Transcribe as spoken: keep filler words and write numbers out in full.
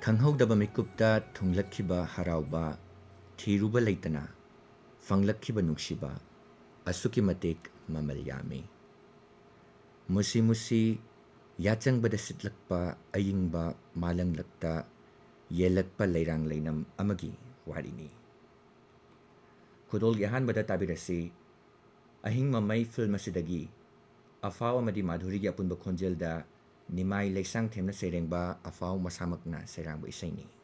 ꯈꯪꯍꯧꯗꯕ ꯃꯤꯀꯨꯞꯇ ꯊꯨꯡꯂꯛꯈꯤꯕ ꯍꯔꯥꯎꯕ, ꯊꯤꯔꯨꯕ ꯂꯩꯇꯅ ꯐꯪꯂꯛꯈꯤꯕ ꯅꯨꯡꯁꯤꯕ, ꯑꯁꯨꯛꯀꯤ ꯃꯇꯤꯛ ꯃꯃꯜ ꯌꯥꯝꯃꯤ꯫ ꯃꯨꯁꯤ ꯃꯨꯁꯤ ꯌꯥꯆꯪꯕꯗ ꯁꯤꯠꯂꯛꯄ ꯑꯏꯪꯕ ꯃꯥꯂꯪꯂꯛꯇ ꯌꯦꯜꯂꯛꯄ ꯂꯩꯔꯥꯡ ꯂꯩꯅꯝ ꯑꯃꯒꯤ ꯋꯥꯔꯤꯅꯤ꯫ ꯈꯨꯗꯣꯜꯒꯤ ꯑꯍꯥꯟꯕꯗ ꯇꯥꯕꯤꯔꯁꯤ ꯑꯍꯤꯡ ꯃꯃꯩ ꯐꯤꯜꯝ ꯑꯁꯤꯗꯒꯤ ꯑꯐꯥꯎ ꯑꯃꯗꯤ ꯃꯥꯙꯨꯔꯤꯒꯤ ꯑꯄꯨꯟꯕ ꯈꯣꯟꯖꯦꯜꯗ ꯅꯤꯃꯥꯏ ꯂꯩꯁꯥꯡꯊꯦꯝꯅ ꯁꯩꯔꯦꯡꯕ ꯑꯐꯥꯎ ꯃꯁꯥꯃꯛꯅ ꯁꯩꯔꯥꯡꯕ ꯏꯁꯩꯅꯤ꯫